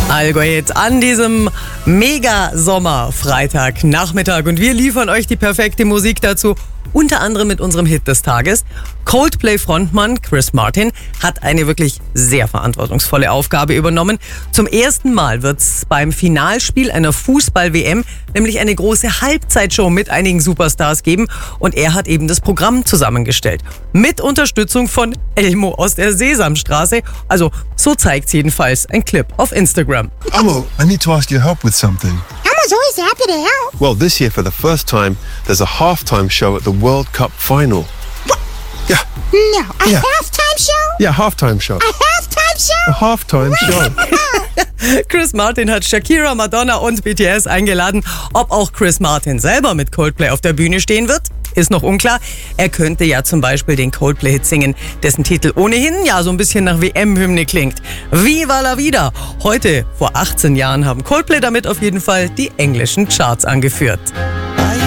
Allgäu-Hit an diesem Mega-Sommer-Freitag-Nachmittag. Und wir liefern euch die perfekte Musik dazu, unter anderem mit unserem Hit des Tages. Coldplay-Frontmann Chris Martin hat eine wirklich sehr verantwortungsvolle Aufgabe übernommen. Zum ersten Mal wird es beim Finalspiel einer Fußball-WM nämlich eine große Halbzeitshow mit einigen Superstars geben. Und er hat eben das Programm zusammengestellt. Mit Unterstützung von Elmo aus der Sesamstraße. Also so zeigt's jedenfalls ein Clip auf Instagram. Elmo, I need to ask your help with something. Elmo's always happy to help. Well, this year for the first time, there's a halftime show at the World Cup final. What? Yeah. No, a Yeah. halftime show? Yeah, halftime show. A halftime show? A halftime show. Chris Martin hat Shakira, Madonna und BTS eingeladen. Ob auch Chris Martin selber mit Coldplay auf der Bühne stehen wird, ist noch unklar. Er könnte ja zum Beispiel den Coldplay-Hit singen, dessen Titel ohnehin ja so ein bisschen nach WM-Hymne klingt. Viva la vida! Heute, vor 18 Jahren, haben Coldplay damit auf jeden Fall die englischen Charts angeführt.